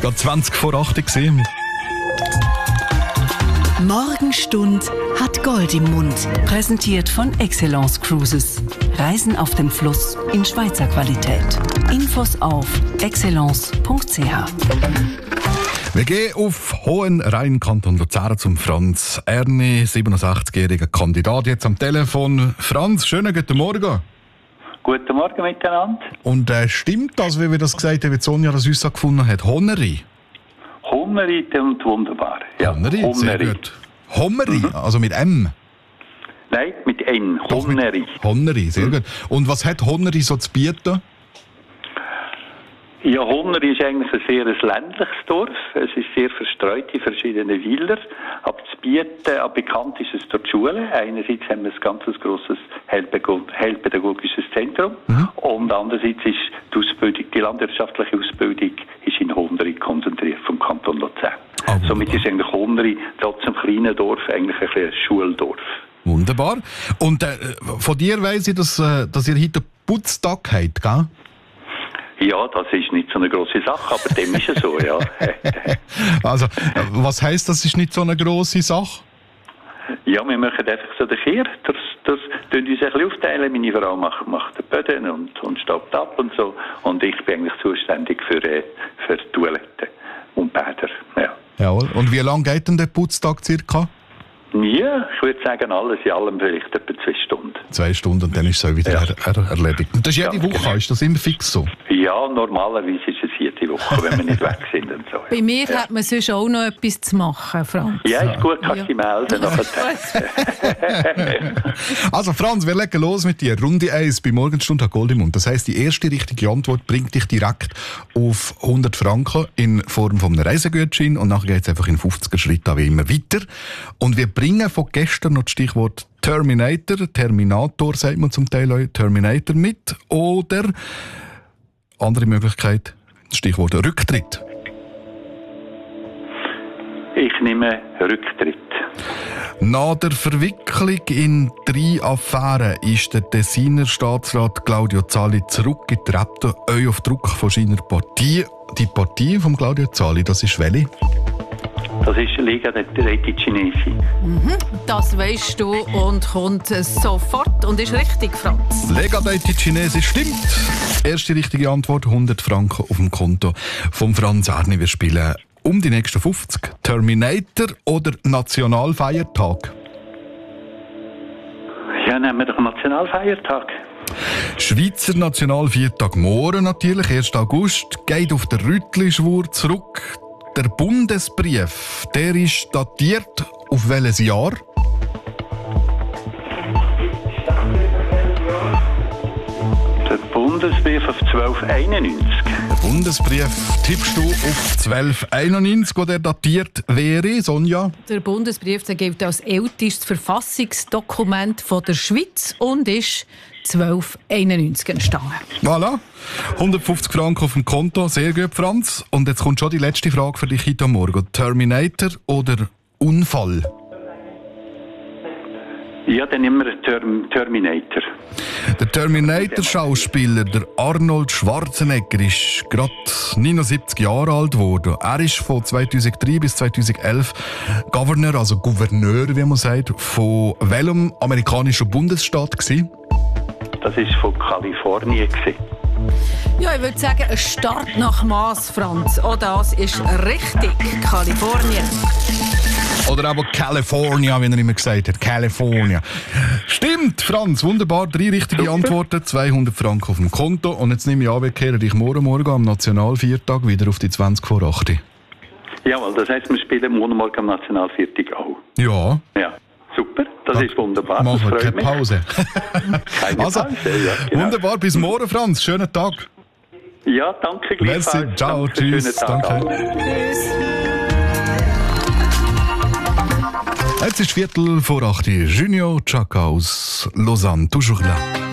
gerade 20 vor 8 gesehen. Morgenstund hat Gold im Mund. Präsentiert von Excellence Cruises. Reisen auf dem Fluss in Schweizer Qualität. Infos auf excellence.ch. Wir gehen auf Hohenrhein, Kanton Luzern, zum Franz Erni, 67-jähriger Kandidat, jetzt am Telefon. Franz, schönen guten Morgen. Guten Morgen miteinander. Und stimmt das, wie wir das gesagt haben, wie Sonja das uns gefunden hat? Hohenrhein? Hohenrhein und wunderbar. Ja, Hohenrhein, sehr gut. Hohenrhein, also mit M? Nein, mit N. Hohenrhein. Hohenrhein, sehr gut. Und was hat Hohenrhein so zu bieten? Ja, Hohenrhein ist eigentlich ein sehr ländliches Dorf. Es ist sehr verstreut in verschiedene Wälder. Aber zu bieten, bekannt ist es durch die Schule. Einerseits haben wir ein ganz grosses heilpädagogisches Zentrum. Und andererseits ist die Ausbildung, die landwirtschaftliche Ausbildung ist in Hohenrhein konzentriert vom Kanton Luzern. Somit ist eigentlich Hohenrhein trotz einem kleinen Dorf eigentlich ein Schuldorf. Wunderbar. Und von dir weiss ich, dass ihr heute Putztag habt, gell? Ja, das ist nicht so eine grosse Sache, aber dem ist es so, ja. Also, was heisst, das ist nicht so eine grosse Sache? Ja, wir machen einfach so den Kehr. Das tun uns ein bisschen aufteilen. Meine Frau macht den Böden und staubt ab und so. Und ich bin eigentlich zuständig für Toiletten und Bäder, ja. Jawohl. Und wie lange geht denn der Putztag circa? Ja, ich würde sagen, alles in allem vielleicht etwa 2 Stunden. 2 Stunden und dann ist es auch wieder erledigt. Und das ist jede Woche, genau. Ist das immer fix so? Ja, normalerweise ist es jede Woche, wenn wir nicht weg sind und so. Bei mir hat man sonst auch noch etwas zu machen, Franz. Ja, ist gut, kannst du dich melden. Also Franz, wir legen los mit dir. Runde 1 bei Morgenstund hat Gold im Mund. Das heisst, die erste richtige Antwort bringt dich direkt auf 100 Franken in Form von einem Reisegutschein und nachher geht es einfach in 50er Schritten wie immer weiter. Und wir bringen von gestern noch das Stichwort Terminator, sagt man zum Teil auch, Terminator mit. Oder, andere Möglichkeit, das Stichwort Rücktritt. Ich nehme Rücktritt. Nach der Verwicklung in 3 Affären ist der Tessiner Staatsrat Claudio Zali zurückgetreten, euch auf Druck von seiner Partei. Die Partei von Claudio Zali, das ist welche? Das ist Lega dei Ticinesi. Das weisst du und kommt sofort und ist richtig, Franz. Lega dei Ticinesi stimmt. Erste richtige Antwort, 100 Franken auf dem Konto von Franz Erni. Wir spielen um die nächsten 50. Terminator oder Nationalfeiertag? Ja, nehmen wir doch Nationalfeiertag. Schweizer Nationalfeiertag morgen natürlich, 1. August, geht auf den Rüttli-Schwur zurück. Der Bundesbrief, der ist datiert auf welches Jahr? Der Bundesbrief auf 1291. Der Bundesbrief tippst du auf 1291, wo der datiert wäre, Sonja? Der Bundesbrief der gilt als ältestes Verfassungsdokument von der Schweiz und ist 1291 entstanden. Voilà. 150 Franken auf dem Konto, sehr gut, Franz. Und jetzt kommt schon die letzte Frage für dich heute Morgen. Terminator oder Unfall? Ja, dann nehmen wir Terminator. Der Terminator-Schauspieler, der Arnold Schwarzenegger, ist gerade 79 Jahre alt geworden. Er ist von 2003 bis 2011 Gouverneur, also Gouverneur, wie man sagt, von welchem amerikanischen Bundesstaat gewesen? Das war von Kalifornien. Ja, ich würde sagen, ein Start nach Mass, Franz. Oh, das ist richtig. Kalifornien. Oder aber California, wie er immer gesagt hat. California. Stimmt, Franz, wunderbar. 3 richtige Antworten, 200 Franken auf dem Konto. Und jetzt nehme ich an, wir kehren dich morgen am Nationalviertag wieder auf die 20 vor 8. Jawohl, das heisst, wir spielen morgen am Nationalviertag auch. Ja. Ja, super. Das ist wunderbar. Machen wir keine Pause. Keine Pause, ja, genau. Wunderbar, bis morgen, Franz. Schönen Tag. Ja, danke gleichfalls. Merci, ciao, danke, tschüss. Danke. Tschüss. Jetzt ist 7:45. Junior Chaka aus Lausanne, toujours là.